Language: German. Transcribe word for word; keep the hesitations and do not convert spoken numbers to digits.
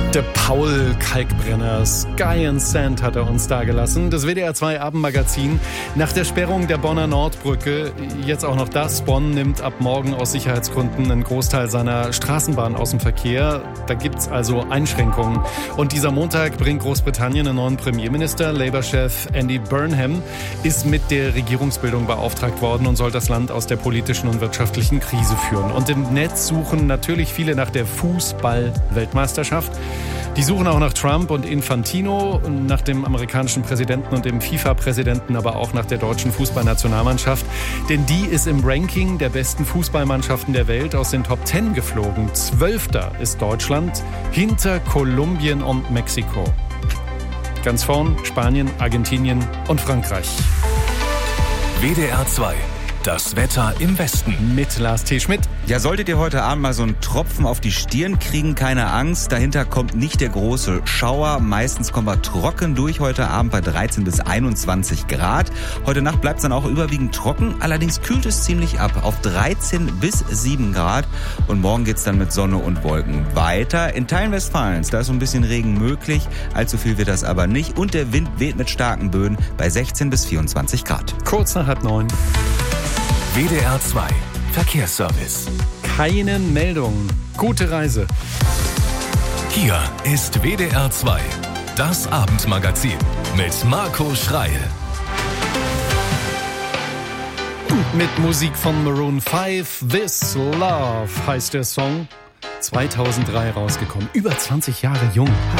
Der Paul Kalkbrenner, Sky and Sand hat er uns da gelassen. Das W D R zwei Abendmagazin. Nach der Sperrung der Bonner Nordbrücke, jetzt auch noch das. Bonn nimmt ab morgen aus Sicherheitsgründen einen Großteil seiner Straßenbahn aus dem Verkehr. Da gibt's also Einschränkungen. Und dieser Montag bringt Großbritannien einen neuen Premierminister. Labour-Chef Andy Burnham ist mit der Regierungsbildung beauftragt worden und soll das Land aus der politischen und wirtschaftlichen Krise führen. Und im Netz suchen natürlich viele nach der Fußball-Weltmeisterschaft. Die suchen auch nach Trump und Infantino, nach dem amerikanischen Präsidenten und dem FIFA-Präsidenten, aber auch nach der deutschen Fußballnationalmannschaft. Denn die ist im Ranking der besten Fußballmannschaften der Welt aus den Top Ten geflogen. Zwölfter ist Deutschland, hinter Kolumbien und Mexiko. Ganz vorn Spanien, Argentinien und Frankreich. W D R zwei. Das Wetter im Westen. Mit Lars T. Schmidt. Ja, solltet ihr heute Abend mal so einen Tropfen auf die Stirn kriegen, keine Angst. Dahinter kommt nicht der große Schauer. Meistens kommen wir trocken durch heute Abend bei dreizehn bis einundzwanzig Grad. Heute Nacht bleibt es dann auch überwiegend trocken. Allerdings kühlt es ziemlich ab auf dreizehn bis sieben Grad. Und morgen geht's dann mit Sonne und Wolken weiter. In Teilen Westfalens, da ist so ein bisschen Regen möglich. Allzu viel wird das aber nicht. Und der Wind weht mit starken Böen bei sechzehn bis vierundzwanzig Grad. Kurz nach halb neun. W D R zwei Verkehrsservice. Keine Meldungen. Gute Reise. Hier ist W D R zwei, das Abendmagazin mit Marco Schreil. Mit Musik von Maroon fünf. This Love heißt der Song. zweitausenddrei rausgekommen. Über zwanzig Jahre jung.